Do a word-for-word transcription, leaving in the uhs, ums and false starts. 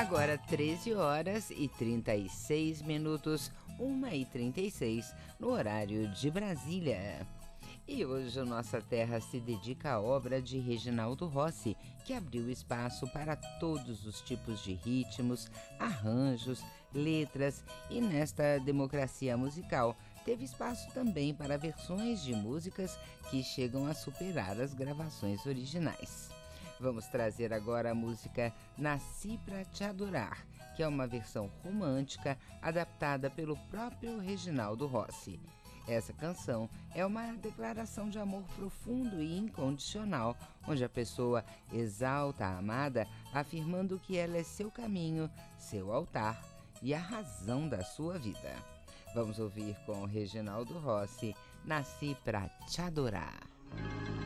Agora treze horas e trinta e seis minutos, uma e trinta e seis no horário de Brasília. E hoje a Nossa Terra se dedica à obra de Reginaldo Rossi, que abriu espaço para todos os tipos de ritmos, arranjos, letras e nesta democracia musical teve espaço também para versões de músicas que chegam a superar as gravações originais. Vamos trazer agora a música Nasci Pra Te Adorar, que é uma versão romântica adaptada pelo próprio Reginaldo Rossi. Essa canção é uma declaração de amor profundo e incondicional, onde a pessoa exalta a amada, afirmando que ela é seu caminho, seu altar e a razão da sua vida. Vamos ouvir com Reginaldo Rossi, Nasci Pra Te Adorar.